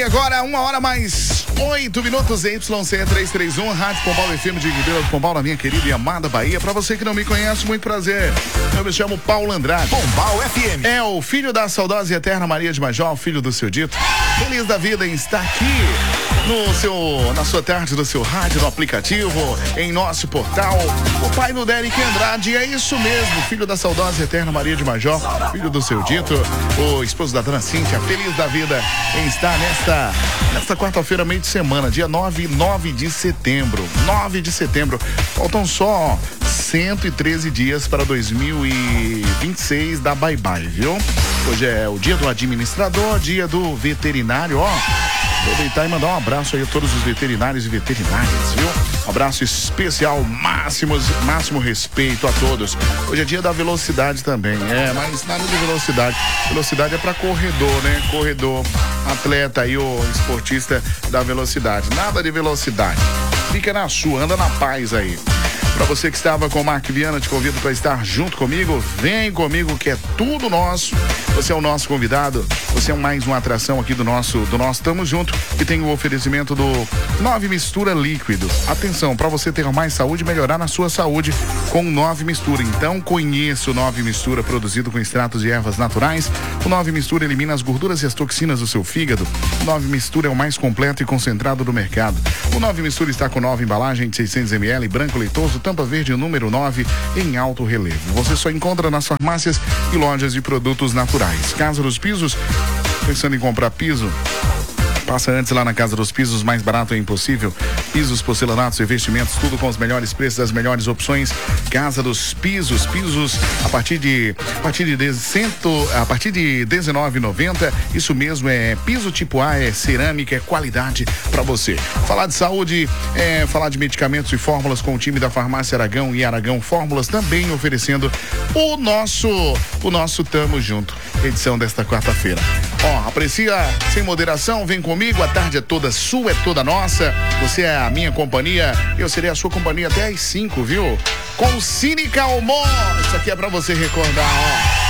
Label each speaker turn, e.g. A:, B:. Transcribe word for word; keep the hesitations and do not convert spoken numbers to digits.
A: agora, uma hora mais oito minutos, Y C trezentos e trinta e um, Rádio Pombal F M de Ribeira do Pombal, na minha querida e amada Bahia. Pra você que não me conhece, muito prazer. Eu me chamo Paulo Andrade.
B: Pombal F M.
A: É o filho da saudosa e eterna Maria de Major, filho do seu dito. Feliz da vida em estar aqui no seu, na sua tarde, no seu rádio, no aplicativo, em nosso portal. O pai do Derek Andrade, é isso mesmo, filho da saudosa e eterna Maria de Major, filho do seu dito, o esposo da dona Cíntia, feliz da vida em estar nesta, nesta quarta-feira, meio de semana, dia nove, nove de setembro. nove de setembro. Faltam só cento e treze dias para dois mil e vinte e seis da Bye Bye, viu? Hoje é o dia do administrador, dia do veterinário, ó. Aproveitar e mandar um abraço aí a todos os veterinários e veterinárias, viu? Um abraço especial, máximo, máximo respeito a todos. Hoje é dia da velocidade também, é, mas nada de velocidade. Velocidade é pra corredor, né? Corredor, atleta aí, o esportista da velocidade. Nada de velocidade. Fica na sua, anda na paz aí. Para você que estava com o Mark Viana, te convido para estar junto comigo. Vem comigo que é tudo nosso. Você é o nosso convidado. Você é mais uma atração aqui do nosso, do nosso Tamo Junto, que tem o oferecimento do Nove Mistura Líquido. Atenção, para você ter mais saúde, melhorar na sua saúde com o Nove Mistura. Então conheça o Nove Mistura, produzido com extratos de ervas naturais. O Nove Mistura elimina as gorduras e as toxinas do seu fígado. O Nove Mistura é o mais completo e concentrado do mercado. O Nove Mistura está com nova embalagem de seiscentos mililitros, branco leitoso, tampa verde número nove em alto relevo. Você só encontra nas farmácias e lojas de produtos naturais. Casa dos Pisos, pensando em comprar piso? Passa antes lá na Casa dos Pisos, mais barato é impossível. Pisos, porcelanatos, revestimentos, tudo com os melhores preços, as melhores opções. Casa dos Pisos, pisos a partir de a partir de cento, a partir de dezenove reais e noventa centavos. Isso mesmo, é piso tipo A, é cerâmica, é qualidade para você. Falar de saúde, é falar de medicamentos e fórmulas com o time da Farmácia Aragão e Aragão Fórmulas, também oferecendo o nosso o nosso Tamo Junto, edição desta quarta-feira. Ó, aprecia sem moderação, vem comigo, a tarde é toda sua, é toda nossa. Você é a minha companhia, eu serei a sua companhia até às cinco, viu? Com Cine Calmon, isso aqui é pra você recordar, ó.